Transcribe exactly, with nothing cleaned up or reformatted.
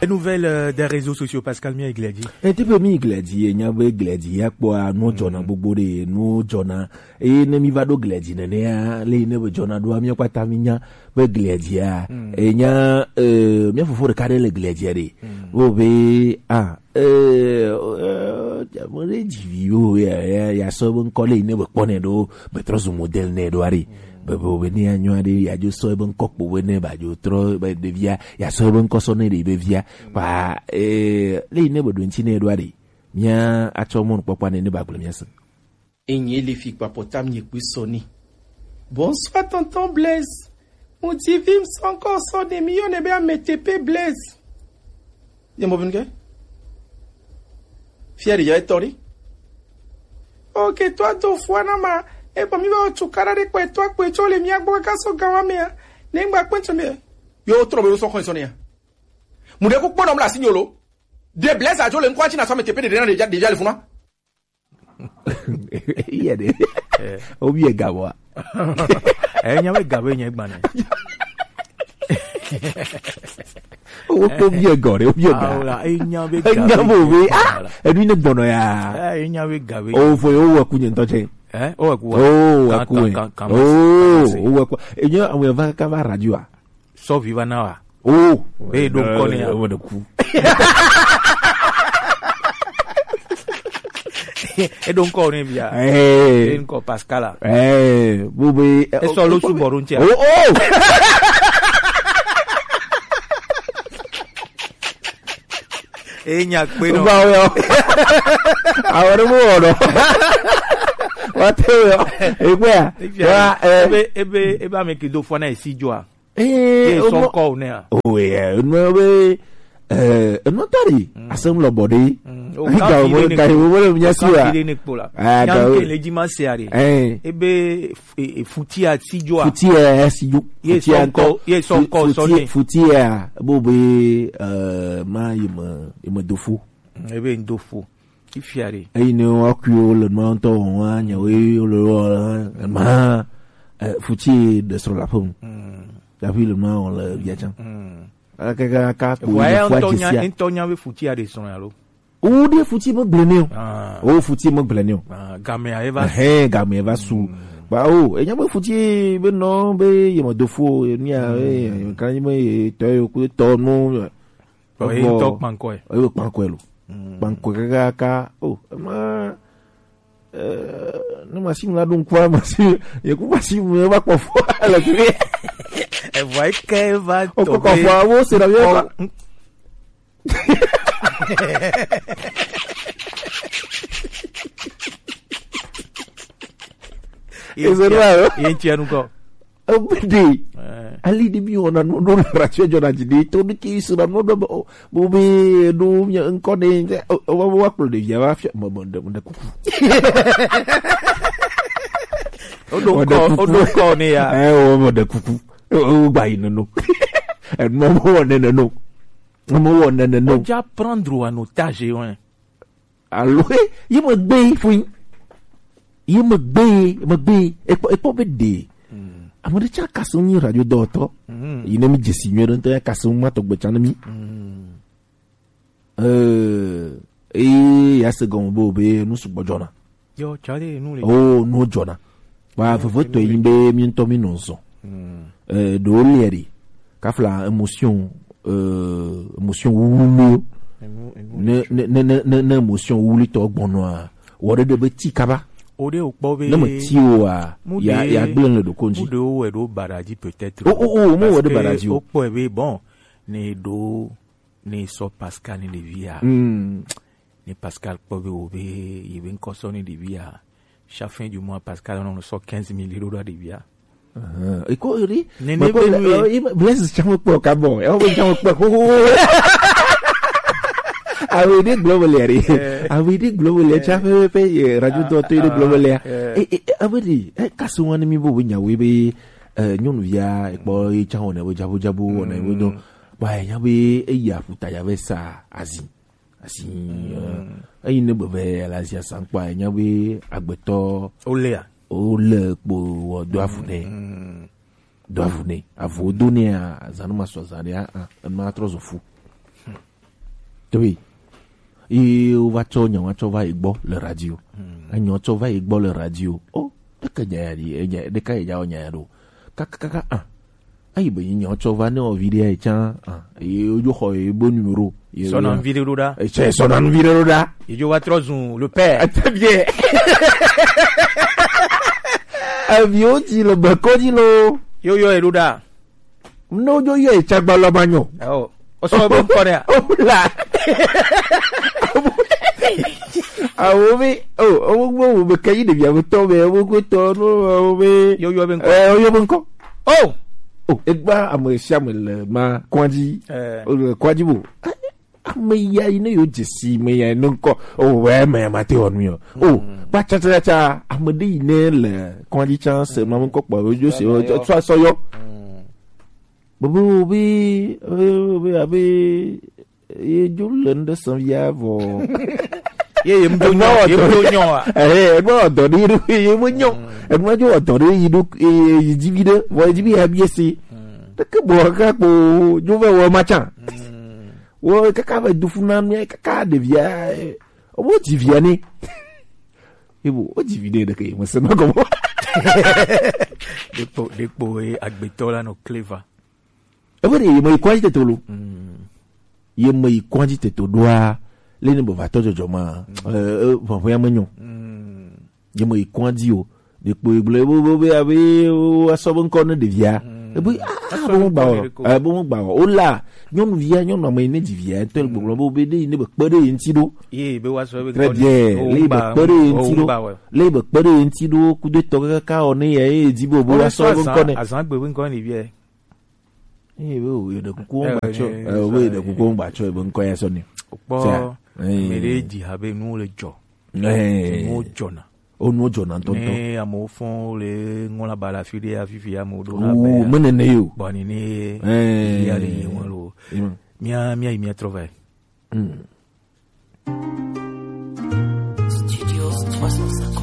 Les nouvelles euh, des réseaux sociaux, Pascal Mia et Glady. Et tu peux mi Glady, il y a be Glady, ya kwa no jona bobore, no jona. Et ne mi vado Glady ne ne le ne be jona do mi kwa taminya be Glady ya. Et nya euh mi fo fo de kare le Glady re. Bo be ah euh ya mo re divio ya ya so bon kole ne be pone do be trozo model ne do ari. Bebo beni anyuade ya jo so bon kokpo wene ba jo tro ba devia ya so bon kosone de bevia ba eh le ne bodo nti ne edware mia atomon popa ne ne ba glo miasen enye le fi papotam nye soni. Bonsoir tonton Blaise. Mon divim sans encore son des millions ne bien mettre Blaise. Y'a mon bonne Fier ya etori. Ok toi deux fois na ma e pa mi va chukara de kweto akwecho le mia gbo ka so gawa me ne ngba kwencho me yo tro be so kon so ne mu de ko pono mla signolo de Blaise ajo le nkwachi na so me tepe de na deja deja le funa iya de obi e gawa eh nya we gawa nya gba na o ko bi e gore o bi e gawa e nya we gawa nya bo we ah e ni ne gbono ya eh nya we gawa o fo yo wa kunye ntoche eh o ku oh aku oh o aku enyo awon va ka va radio a so viva na wa oh e do ko ni o de ku e do ko ni bia eh en ko Pascal eh bo be e so lo su borun ti oh oh e nya pe no ba yo ahora mo no Wateo egwa ya ebe ebe ebe ameke do fo na isijo a eh so ko ne a oh yeah no be eh no tari asem lo body o ka mo ka wo wo nya si a ni pola ya ke le jima se are ebe futi a sijo a futi a sijo futi a ko ye so ko so ni futi a bo be eh ma yima yima dofu ebe ndofu Fiare. Et nous accueillons le menton, on y a eu le ma foutu de sur la pomme. La ville, on le viatien. Ouais, Antonia, Antonia veut foutu à des sons à l'eau. Ou des foutus me blenio. Oh, foutu me blenio. Gamé Eva. Eh, gamé Eva sous. Bah, oh, et y a pas foutu, ben non, ben, y a pas de faux, y a, quand il me, t'as eu coup de tonneau. Oui, toc manquoi. Oui, manquoi. Banco kaka oh ma euh no masim lá dum kwa masim e ku masim me va kwa fo la tu e vai que vai to o kwa fo wo se la bien Isso é e tinha no go obedi ali di mi ona no no ratio jona jidi to ni ki su na no do bo be do nya enko de o wa ko de ya wa mo mo de ku o do ko o do ko ni ya eh o mo de ku o gba yin no e mo mo ne no mo wo ne no o ja prendre en otage hein allo yi mo gbe fun yi mo gbe mo gbe e po be de amode cha kasuni radio doto ine mi jesi nyo nto ya kasun ma to gbecha na mi eh e ya se gon bo be nu su gbojona yo chale nu le oh no jona ba fofo to yin be mi nto mi no so eh do leri ka fla emotion euh emotion wulu ne ne ne ne emotion wulu to gbono a wo de be ti kaba ode okpo be na mtio a ya ya gben le do konji do we do baraji peut-être oh oh oh mo we do baraji okpo be bon ne do ne so Pascal ni via mm ne Pascal po be obe yebe nkoso ni via chaque fin du mois Pascal on so quinze mille euros de via ah e ko ri ne ne be Blaise chamo po ka bon e o be chamo po awi di global eri awi di global cha fe fe radio to to di global ya e e awi di e kasuwan mi bo nya we be nyonu via e po e cha ona bo jabu jabu ona we do ba nya be e ya futa ya be sa azi asi e ne bo be la sia san pa nya we agbeto ole a ole po do afune do afune avo do ne a zanuma so zaria a ma trozo fu Oui. Et on va t'en on va t'en va igbo le radio. Un on t'en va igbo le radio. Oh, de que y'a dit, de que y'a on y'a do. Kaka kaka ah. Aïe ben y on t'en va ne en vidéo et tiens ah. Et au jour au bon numéro. Son en vidéo là. Et c'est son en vidéo là. Et je vois trop le père. Très bien. Avion dit le bako dit lo. Yo yo eluda. No yo yo e chagba lo banyo. Oh. O so bon korea. Oh la. Awo mi oh owo gbo be kayi de bia to be owo go to no be yo yo ben ko. Eh yo ben ko. Oh. Oh egba amo siamel ma kwanji. Eh. O kwanji bo. Ame ya ine yo jesi me ya no ko. Oh we me ma te onu yo. Oh ba cha cha cha amede ine le kwanji chance ma ko po ojo se so so yo. Bobo bi bi abi ye julen de san yavo. Ye ye mbo nyo ye mbo nyo a. Eh e mo do ni ru ye mo nyo. E mo jo do ri du e divide wo dibi abiesi. De ke bo ka po jo ve wo macha. Wo ka ka va du funa mi ka ka de via. O mo di via ni. E bo o divide de ke mo se no como. Depo depo e agbetola no clever. Every ye mai kwaji tetolo. Ye mai kwaji tetodwa le ne bova tojo joma euh bon ya menyo. Ye mai kwaji o de po igble bo bo be abi o asobon kono de via. E bo ah bo ba o. Ah bo ba o la nyon via nyon mai ne di via tel bo bo be de ne be pere enti do. Ye be wa so be très bien. Le be pere enti do. Le be pere enti do ku de to ka o ne ye di bo bo asobon kono. Azan gbe won kono via. Eh we de kuku ngba cho eh we de kuku ngba cho e bon ko ya so ni opo mere di habe nu le jo eh mo jona o nu jona tonto eh amo fon le ngola bala fide afifi amo do la o menene yo boni ni eh ya le won lo mia mia mia trova mm